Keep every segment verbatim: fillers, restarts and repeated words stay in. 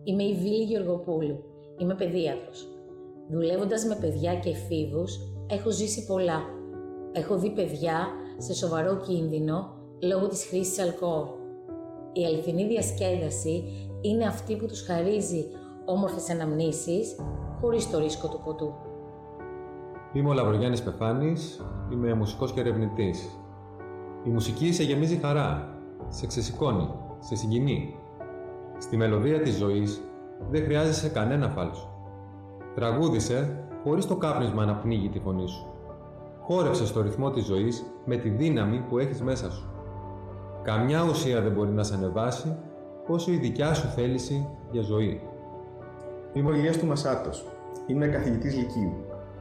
Είμαι η Βίλη Γεωργοπούλου. Είμαι παιδίατρος. Δουλεύοντας με παιδιά και εφήβους, έχω ζήσει πολλά. Έχω δει παιδιά σε σοβαρό κίνδυνο λόγω της χρήσης αλκοόλ. Η αληθινή διασκέδαση είναι αυτή που τους χαρίζει όμορφες αναμνήσεις χωρίς το ρίσκο του ποτού. Είμαι ο Λαβρογιάννης Πεφάνης, είμαι μουσικός και ερευνητής. Η μουσική σε γεμίζει χαρά, σε ξεσηκώνει, σε συγκινεί. Στη μελωδία της ζωής δεν χρειάζεσαι κανένα φάλσο. Τραγούδισε χωρίς το κάπνισμα να πνίγει τη φωνή σου. Χόρεψε στο ρυθμό της ζωής με τη δύναμη που έχεις μέσα σου. Καμιά ουσία δεν μπορεί να σε ανεβάσει όσο η δικιά σου θέληση για ζωή. Είμαι ο Ηλίας του Μασάτος. Είμαι καθηγητής Λυκείου.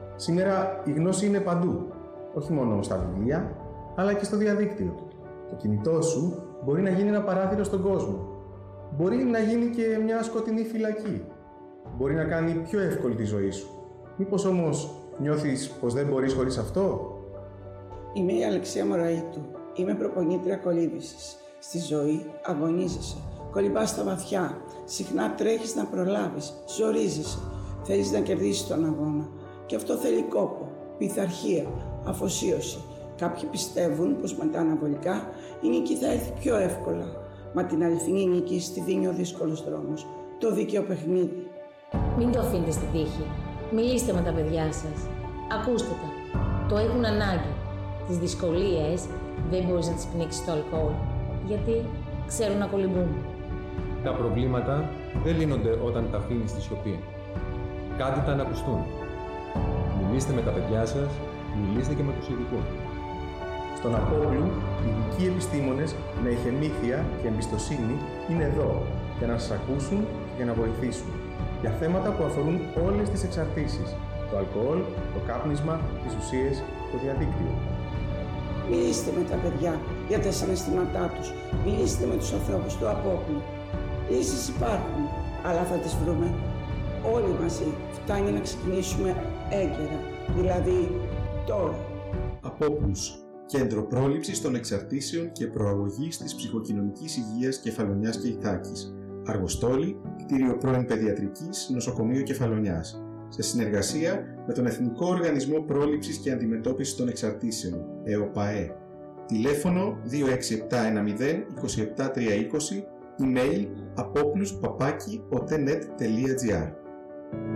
Σήμερα η γνώση είναι παντού, όχι μόνο στα βιβλία, αλλά και στο διαδίκτυο. Το κινητό σου μπορεί να γίνει ένα παράθυρο στον κόσμο. Μπορεί να γίνει και μια σκοτεινή φυλακή. Μπορεί να κάνει πιο εύκολη τη ζωή σου. Μήπως όμως νιώθεις πως δεν μπορείς χωρίς αυτό? Είμαι η Αλεξία Μωραΐτου. Είμαι προπονήτρια κολύμβησης. Στη ζωή αγωνίζεσαι. Κολυμπάς στα βαθιά. Συχνά τρέχεις να προλάβεις. Ζορίζεσαι. Θέλεις να κερδίσεις τον αγώνα. Και αυτό θέλει κόπο, πειθαρχία, αφοσίωση. Κάποιοι πιστεύουν πως με τα αναβολικά η νίκη θα έρθει πιο εύκολα. Μα την αληθινή νίκη στη δίνει ο δύσκολος δρόμος. Το δίκαιο παιχνίδι. Μην το αφήνετε στην τύχη. Μιλήστε με τα παιδιά σας. Ακούστε τα. Το έχουν ανάγκη. Τις δυσκολίες δεν μπορείς να τις πνίξεις το αλκοόλ. Γιατί ξέρουν να κολυμπούν. Τα προβλήματα δεν λύνονται όταν τα αφήνεις στη σιωπή. Κάντε τα να ακουστούν. Μιλήστε με τα παιδιά σας, μιλήστε και με τους ειδικούς. Στον Απόκλου, οι ειδικοί επιστήμονες με ηχεμήθεια και εμπιστοσύνη είναι εδώ για να σας ακούσουν και για να βοηθήσουν για θέματα που αφορούν όλες τις εξαρτήσεις, το αλκοόλ, το κάπνισμα, τις ουσίες, το διαδίκτυο. Μιλήστε με τα παιδιά για τα συναισθήματά τους. Μιλήστε με τους ανθρώπους του Απόκλου. Λύσεις υπάρχουν, αλλά θα τις βρούμε όλοι μαζί. Φτάνει να ξεκινήσουμε έγκαιρα, δηλαδή τώρα. Απόκλους, Κέντρο Πρόληψης των Εξαρτήσεων και Προαγωγής της Ψυχοκοινωνικής Υγείας Κεφαλονιάς και Ιθάκης. Αργοστόλη, κτίριο πρώην Παιδιατρικής, Νοσοκομείο Κεφαλονιάς. Σε συνεργασία με τον Εθνικό Οργανισμό Πρόληψης και Αντιμετώπισης των Εξαρτήσεων, ΕΟΠΑΕ. Τηλέφωνο δύο έξι επτά ένα μηδέν δύο επτά τρία δύο, email apoplos παπάκι otenet τελεία gr.